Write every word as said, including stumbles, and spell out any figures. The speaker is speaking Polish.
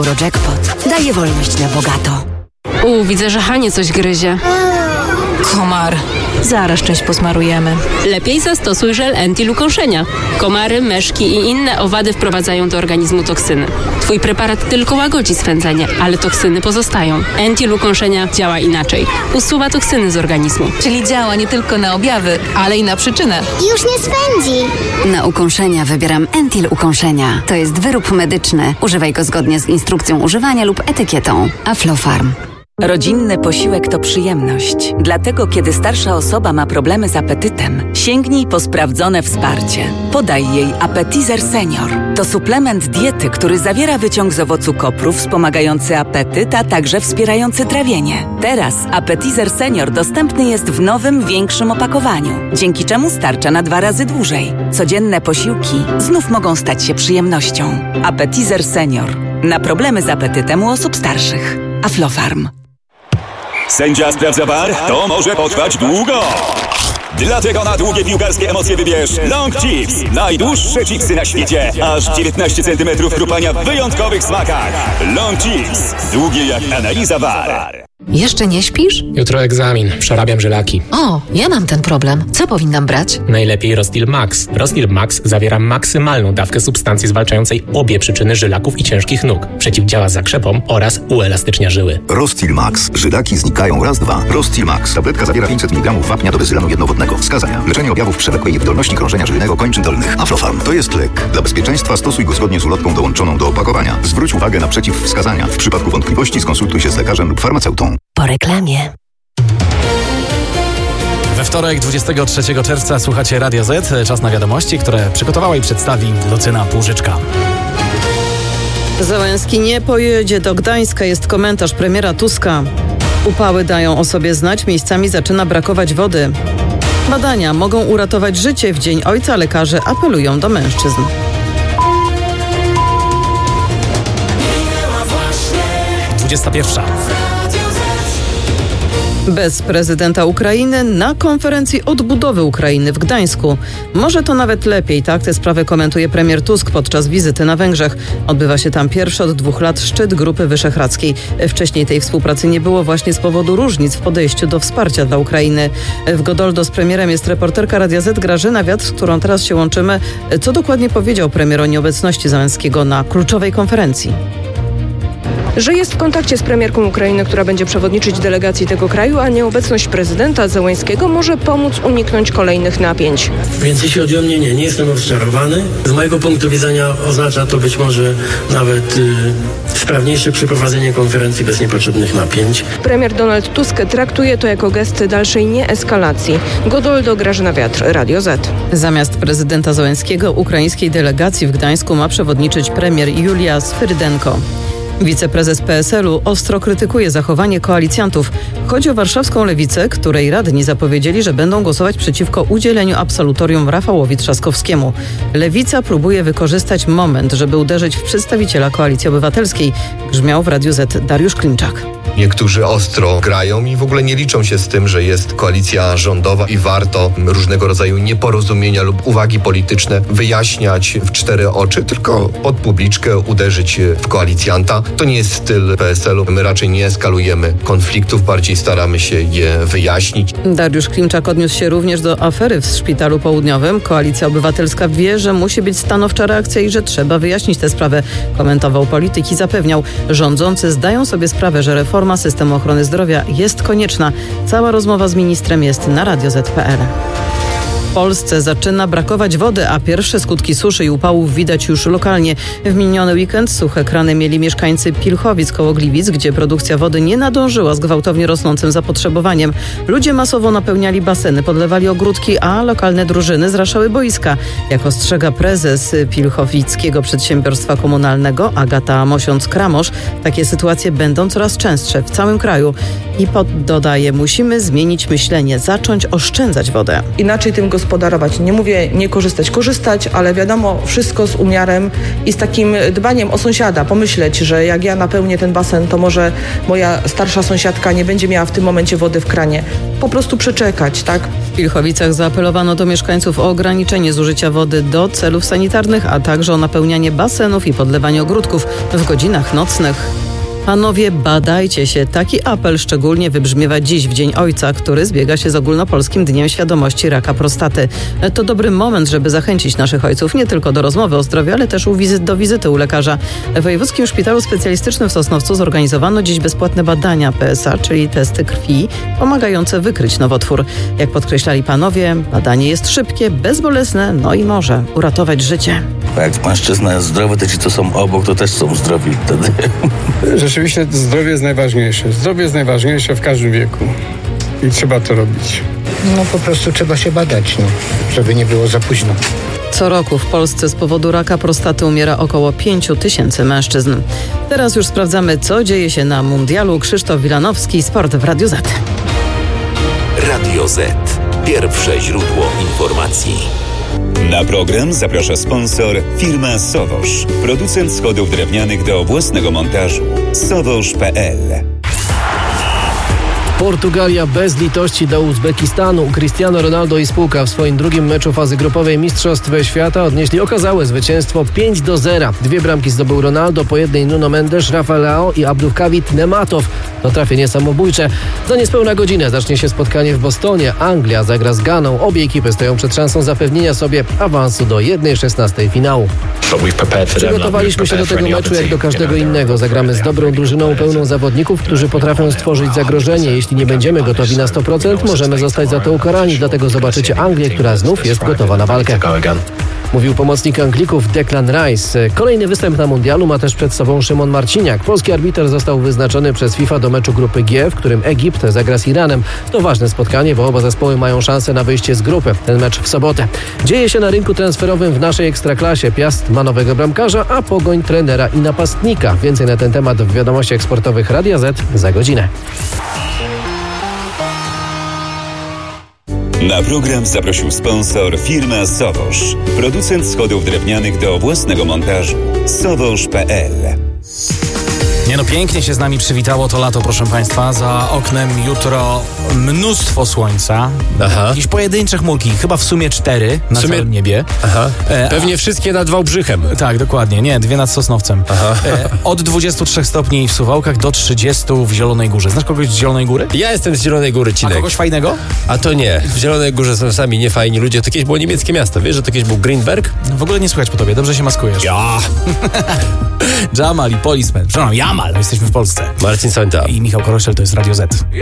Eurojackpot daje wolność na bogato. U, widzę, że Hanie coś gryzie. Komar. Zaraz część posmarujemy. Lepiej zastosuj żel Entil ukąszenia. Komary, myszki i inne owady wprowadzają do organizmu toksyny. Twój preparat tylko łagodzi swędzenie, ale toksyny pozostają. Entil ukąszenia działa inaczej. Usuwa toksyny z organizmu. Czyli działa nie tylko na objawy, ale i na przyczynę. Już nie swędzi. Na ukąszenia wybieram Entil ukąszenia. To jest wyrób medyczny. Używaj go zgodnie z instrukcją używania lub etykietą. Aflofarm. Rodzinny posiłek to przyjemność. Dlatego, kiedy starsza osoba ma problemy z apetytem, sięgnij po sprawdzone wsparcie. Podaj jej Appetizer Senior. To suplement diety, który zawiera wyciąg z owocu kopru wspomagający apetyt, a także wspierający trawienie. Teraz Appetizer Senior dostępny jest w nowym, większym opakowaniu, dzięki czemu starcza na dwa razy dłużej. Codzienne posiłki znów mogą stać się przyjemnością. Appetizer Senior. Na problemy z apetytem u osób starszych. Aflofarm. Sędzia sprawdza V A R? To może potrwać długo. Dlatego na długie piłkarskie emocje wybierz Long Chips. Najdłuższe chipsy na świecie. Aż dziewiętnaście centymetrów chrupania w wyjątkowych smakach. Long Chips. Długie jak analiza V A R. Jeszcze nie śpisz? Jutro egzamin. Przerabiam żylaki. O, ja mam ten problem. Co powinnam brać? Najlepiej Rostil Max. Rostil Max zawiera maksymalną dawkę substancji zwalczającej obie przyczyny żylaków i ciężkich nóg. Przeciwdziała zakrzepom oraz uelastycznia żyły. Rostil Max. Żylaki znikają raz, dwa. Rostil Max. Tabletka zawiera pięćset miligramów wapnia do bezylanu jednowodnego. Wskazania. Leczenie objawów przewlekłej niewydolności krążenia żyjnego kończyn dolnych. Aflofarm. To jest lek. Dla bezpieczeństwa stosuj go zgodnie z ulotką dołączoną do opakowania. Zwróć uwagę na przeciwwskazania. W przypadku wątpliwości skonsultuj się z lekarzem lub farmaceutą. Po reklamie. We wtorek, dwudziestego trzeciego czerwca słuchacie Radio Z. Czas na wiadomości, które przygotowała i przedstawi Lucyna Półżyczka. Zełenski nie pojedzie do Gdańska, jest komentarz premiera Tuska. Upały dają o sobie znać, miejscami zaczyna brakować wody. Badania mogą uratować życie. W Dzień Ojca lekarze apelują do mężczyzn. dwudziesta pierwsza. Bez prezydenta Ukrainy na konferencji odbudowy Ukrainy w Gdańsku. Może to nawet lepiej, tak tę sprawę komentuje premier Tusk podczas wizyty na Węgrzech. Odbywa się tam pierwszy od dwóch lat szczyt Grupy Wyszehradzkiej. Wcześniej tej współpracy nie było właśnie z powodu różnic w podejściu do wsparcia dla Ukrainy. W Godoldo z premierem jest reporterka Radia Z Grażyna Wiatr, z którą teraz się łączymy. Co dokładnie powiedział premier o nieobecności Zełenskiego na kluczowej konferencji? Że jest w kontakcie z premierką Ukrainy, która będzie przewodniczyć delegacji tego kraju, a nieobecność prezydenta Zełenskiego może pomóc uniknąć kolejnych napięć. Więc jeśli chodzi o mnie, nie, nie jestem rozczarowany. Z mojego punktu widzenia oznacza to być może nawet y, sprawniejsze przeprowadzenie konferencji bez niepotrzebnych napięć. Premier Donald Tusk traktuje to jako gest dalszej nieeskalacji. Godoldo, Grażyna Wiatr, Radio Z. Zamiast prezydenta Zełenskiego ukraińskiej delegacji w Gdańsku ma przewodniczyć premier Julia Sfyrydenko. Wiceprezes P S L-u ostro krytykuje zachowanie koalicjantów. Chodzi o warszawską lewicę, której radni zapowiedzieli, że będą głosować przeciwko udzieleniu absolutorium Rafałowi Trzaskowskiemu. Lewica próbuje wykorzystać moment, żeby uderzyć w przedstawiciela Koalicji Obywatelskiej. Grzmiał w Radiu Z Dariusz Klimczak. Niektórzy ostro grają i w ogóle nie liczą się z tym, że jest koalicja rządowa i warto różnego rodzaju nieporozumienia lub uwagi polityczne wyjaśniać w cztery oczy, tylko pod publiczkę uderzyć w koalicjanta. To nie jest styl P S L-u. My raczej nie eskalujemy konfliktów, bardziej staramy się je wyjaśnić. Dariusz Klimczak odniósł się również do afery w Szpitalu Południowym. Koalicja Obywatelska wie, że musi być stanowcza reakcja i że trzeba wyjaśnić tę sprawę. Komentował polityk i zapewniał, rządzący zdają sobie sprawę, że reforma systemu ochrony zdrowia jest konieczna. Cała rozmowa z ministrem jest na radio zet kropka pe el. W Polsce zaczyna brakować wody, a pierwsze skutki suszy i upałów widać już lokalnie. W miniony weekend suche krany mieli mieszkańcy Pilchowic koło Gliwic, gdzie produkcja wody nie nadążyła z gwałtownie rosnącym zapotrzebowaniem. Ludzie masowo napełniali baseny, podlewali ogródki, a lokalne drużyny zraszały boiska. Jak ostrzega prezes Pilchowickiego Przedsiębiorstwa Komunalnego Agata Mosiąc-Kramosz, takie sytuacje będą coraz częstsze w całym kraju. I pod, dodaje, musimy zmienić myślenie, zacząć oszczędzać wodę. Inaczej tym gospodarzom gospodarować. Nie mówię nie korzystać, korzystać, ale wiadomo, wszystko z umiarem i z takim dbaniem o sąsiada. Pomyśleć, że jak ja napełnię ten basen, to może moja starsza sąsiadka nie będzie miała w tym momencie wody w kranie. Po prostu przeczekać, tak? W Pilchowicach zaapelowano do mieszkańców o ograniczenie zużycia wody do celów sanitarnych, a także o napełnianie basenów i podlewanie ogródków w godzinach nocnych. Panowie, badajcie się. Taki apel szczególnie wybrzmiewa dziś w Dzień Ojca, który zbiega się z ogólnopolskim Dniem Świadomości Raka Prostaty. To dobry moment, żeby zachęcić naszych ojców nie tylko do rozmowy o zdrowiu, ale też do wizyty u lekarza. W Wojewódzkim Szpitalu Specjalistycznym w Sosnowcu zorganizowano dziś bezpłatne badania P S A, czyli testy krwi, pomagające wykryć nowotwór. Jak podkreślali panowie, badanie jest szybkie, bezbolesne, no i może uratować życie. Jak mężczyzna jest zdrowy, to ci, co są obok, to też są zdrowi wtedy. Rzeczywiście zdrowie jest najważniejsze. Zdrowie jest najważniejsze w każdym wieku i trzeba to robić. No po prostu trzeba się badać, no, żeby nie było za późno. Co roku w Polsce z powodu raka prostaty umiera około pięć tysięcy mężczyzn. Teraz już sprawdzamy, co dzieje się na mundialu. Krzysztof Wilanowski, Sport w Radiu Z. Radio Z. Pierwsze źródło informacji. Na program zaprasza sponsor firma Sowosz, producent schodów drewnianych do własnego montażu. sowosz kropka p l. Portugalia bez litości do Uzbekistanu. Cristiano Ronaldo i spółka w swoim drugim meczu fazy grupowej Mistrzostw Świata odnieśli okazałe zwycięstwo pięć do zera. Dwie bramki zdobył Ronaldo, po jednej Nuno Mendes, Rafael Leao i Abdulkawit Nematow. To trafienie samobójcze. Za niespełna godzinę zacznie się spotkanie w Bostonie. Anglia zagra z Ganą. Obie ekipy stoją przed szansą zapewnienia sobie awansu do jednej szesnastej finału. Przygotowaliśmy się do tego meczu jak do każdego innego. Zagramy z dobrą drużyną pełną zawodników, którzy potrafią stworzyć zagrożenie. Jeśli nie będziemy gotowi na sto procent, możemy zostać za to ukarani. Dlatego zobaczycie Anglię, która znów jest gotowa na walkę. Mówił pomocnik Anglików Declan Rice. Kolejny występ na mundialu ma też przed sobą Szymon Marciniak. Polski arbiter został wyznaczony przez FIFA do meczu grupy G, w którym Egipt zagra z Iranem. To ważne spotkanie, bo oba zespoły mają szansę na wyjście z grupy. Ten mecz w sobotę. Dzieje się na rynku transferowym w naszej Ekstraklasie. Piast ma nowego bramkarza, a Pogoń trenera i napastnika. Więcej na ten temat w wiadomościach sportowych Radia Z za godzinę. Na program zaprosił sponsor firma Sowosz, producent schodów drewnianych do własnego montażu. sowosz kropka p l. Nie no, pięknie się z nami przywitało to lato, proszę państwa. Za oknem jutro mnóstwo słońca. Aha. Jakieś pojedyncze chmurki, chyba w sumie cztery na w sumie... całym niebie. Aha. E, Pewnie a... wszystkie nad Wałbrzychem. Tak, dokładnie. Nie, dwie nad Sosnowcem. Aha. E, od dwudziestu trzech stopni w Suwałkach do trzydziestu w Zielonej Górze. Znasz kogoś z Zielonej Góry? Ja jestem z Zielonej Góry, Cinek. A kogoś fajnego? A to nie. W Zielonej Górze są sami niefajni ludzie. To kiedyś było niemieckie miasto. Wiesz, że to kiedyś był Greenberg? No, w ogóle nie słychać po tobie. Dobrze się maskujesz. Ja. Jamal i Policeman. Przepraszam, Jamal. Jesteśmy w Polsce. Marcin Sońta. I Michał Koroszel, to jest Radio Z.